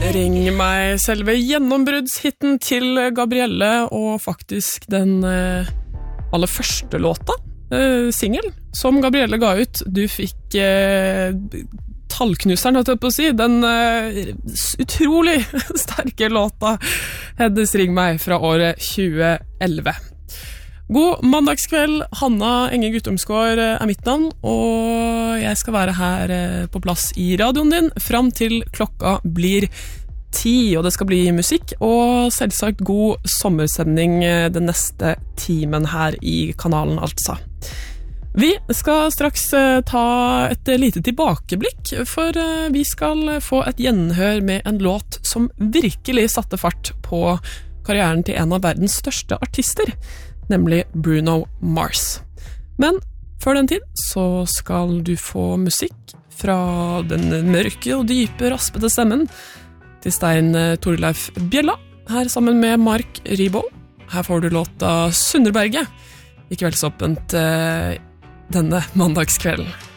Ring meg, selve gjennombruddshitten til Gabrielle, og faktisk den aller første låta, single, som Gabrielle ga ut. Du fikk tallknuseren, holdt jeg på å si, den utrolig sterke låta Heddes Ring meg fra året 2011. God mandagskveld, Hanna Enge Guttormsgaard mitt navn, og jeg skal være her på plass i radioen din frem til klokka blir 10, og det skal bli musikk, og selvsagt god sommersending den neste timen her i kanalen, altså. Vi skal straks ta et lite tilbakeblikk, for vi skal få et gjenhør med en låt som virkelig satte fart på karrieren til en av verdens største artister, nemlig Bruno Mars. Men før den tid så skal du få musikk fra den mørke og dype raspete stemmen til Stein Torleif Bjella, her sammen med Mark Ribot. Her får du låta Sunderberget i kveldsåpent denne mandagskvelden.